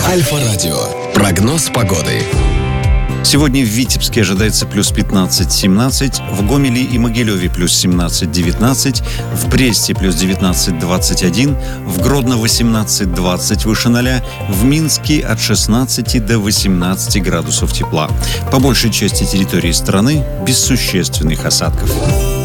Альфа-радио. Прогноз погоды. Сегодня в Витебске ожидается плюс 15-17, в Гомеле и Могилеве плюс 17-19, в Бресте плюс 19-21, в Гродно 18-20 выше 0, в Минске от 16 до 18 градусов тепла. По большей части территории страны без существенных осадков.